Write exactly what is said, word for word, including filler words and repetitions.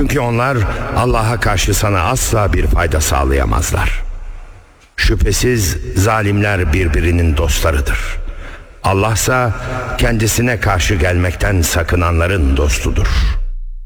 Çünkü onlar Allah'a karşı sana asla bir fayda sağlayamazlar. Şüphesiz zalimler birbirinin dostlarıdır. Allah ise kendisine karşı gelmekten sakınanların dostudur.